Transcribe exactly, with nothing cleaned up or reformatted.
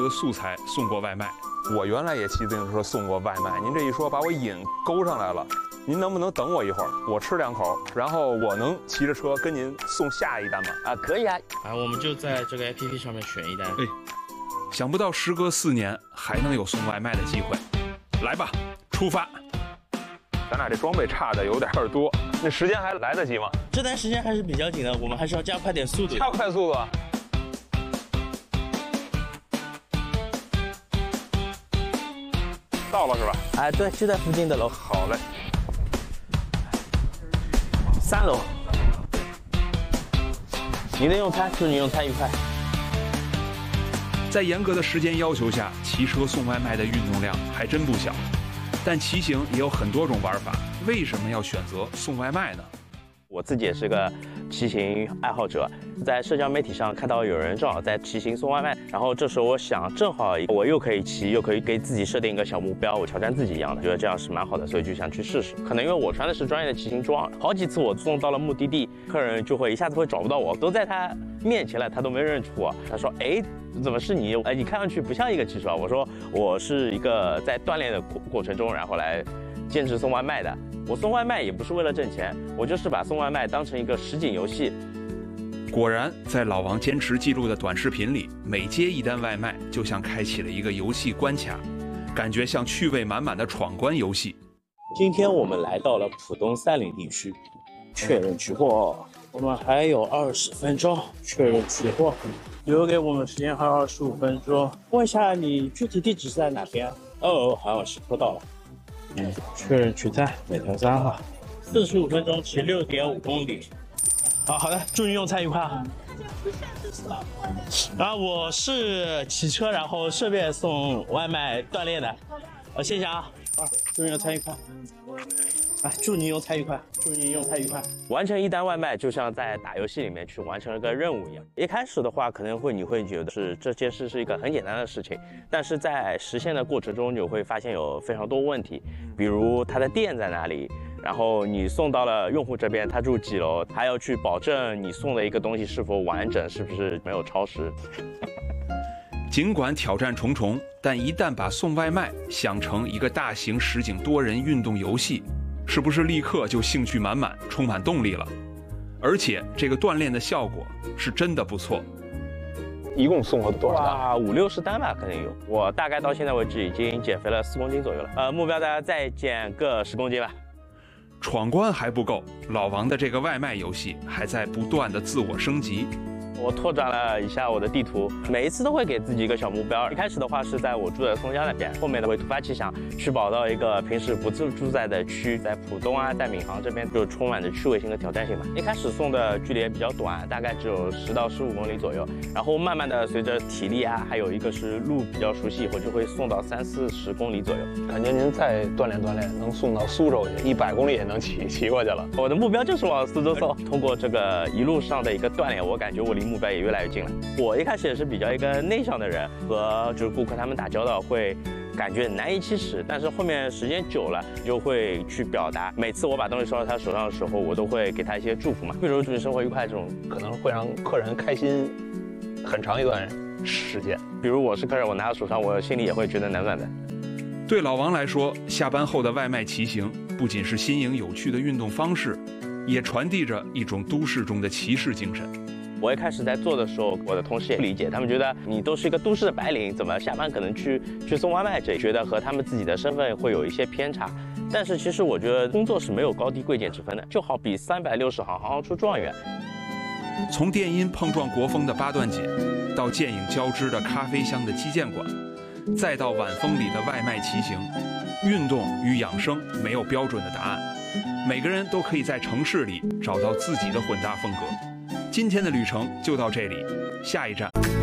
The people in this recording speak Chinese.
车素材送过外卖。 我原来也骑自行车送过外卖，您这一说把我瘾勾上来了。您能不能等我一会儿，我吃两口，然后我能骑着车跟您送下一单吗？ 啊，可以啊。啊，我们就在这个 A P P 上面选一单。 哎，想不到时隔四年还能有送外卖的机会，来吧，出发。 咱俩这装备差的有点多，那时间还来得及吗？ 这单时间还是比较紧的，我们还是要加快点速度。 加快速度啊！到了是吧？ 哎，对，就在附近的楼。 好嘞。 三楼。你能用餐，祝你用餐愉快。 在严格的时间要求下，骑车送外卖的运动量还真不小。但骑行也有很多种玩法，为什么要选择送外卖呢？ 我自己也是个骑行爱好者，在社交媒体上看到有人正好在骑行送外卖，然后这时候我想，正好我又可以骑，又可以给自己设定一个小目标，我挑战自己一样的，觉得这样是蛮好的，所以就想去试试。可能因为我穿的是专业的骑行装，好几次我送到了目的地，客人就会一下子会找不到我，都在他面前了，他都没认出我。他说：“哎，怎么是你？哎，你看上去不像一个骑手啊。”我说：“我是一个在锻炼的过过程中，然后来兼职送外卖的。我送外卖也不是为了挣钱，我就是把送外卖当成一个实景游戏。” 果然，在老王坚持记录的短视频里，每接一单外卖，就像开启了一个游戏关卡，感觉像趣味满满的闯关游戏。 今天我们来到了浦东三林地区，确认取货。我们还有二十分钟，确认取货，留给我们时间还有二十五分钟。问一下，你具体地址是在哪边？哦，好像是收到了。嗯，确认取餐，美团三号，四十五分钟，骑六点五公里。好好的，祝你用餐愉快啊！然后我是骑车，然后顺便送外卖锻炼的。好，谢谢啊！啊，祝你用餐愉快。啊，祝你用餐愉快，祝你用餐愉快。完成一单外卖，就像在打游戏里面去完成了个任务一样。一开始的话，可能会你会觉得是这件事是一个很简单的事情，但是在实现的过程中，你会发现有非常多问题，比如它的店在哪里。然后你送到了用户这边，他住几楼，还要去保证你送的一个东西是否完整，是不是没有超时。 尽管挑战重重，但一旦把送外卖想成一个大型实景多人运动游戏，是不是立刻就兴趣满满，充满动力了？而且这个锻炼的效果是真的不错。 一共送了多少单？ 哇，五六十单吧，肯定有。我大概到现在为止已经减肥了四公斤左右了，呃，目标大家再减个十公斤吧。 闯关还不够，老王的这个外卖游戏还在不断的自我升级。 我拓展了一下我的地图，每一次都会给自己一个小目标。一开始的话是在我住的松江那边，后面呢会突发奇想去跑到一个平时不住住在的区，在浦东啊，在闵行这边就充满着趣味性和挑战性嘛。一开始送的距离也比较短，大概只有十到十五公里左右，然后慢慢的随着体力啊，还有一个是路比较熟悉以后，就会送到三四十公里左右。 感觉您再锻炼锻炼，能送到苏州去，一百公里也能骑骑过去了。 我的目标就是往苏州送。通过这个一路上的一个锻炼，我感觉我离目标也越来越近了。我一开始也是比较一个内向的人，和就是顾客他们打交道会感觉难以启齿，但是后面时间久了就会去表达。每次我把东西收到他手上的时候，我都会给他一些祝福嘛，比如祝你生活愉快这种， 可能会让客人开心很长一段时间。 比如我是客人，我拿到手上，我心里也会觉得暖暖的。 对老王来说，下班后的外卖骑行不仅是新颖有趣的运动方式，也传递着一种都市中的骑士精神。 我一开始在做的时候，我的同事也不理解，他们觉得你都是一个都市的白领，怎么下班可能去去送外卖，这觉得和他们自己的身份会有一些偏差。但是其实我觉得工作是没有高低贵贱之分的，就好比三百六十行，行行出状元。 从电音碰撞国风的八段锦，到剑影交织的咖啡香的击剑馆，再到晚风里的外卖骑行，运动与养生没有标准的答案，每个人都可以在城市里找到自己的混搭风格。今天的旅程就到这里，下一站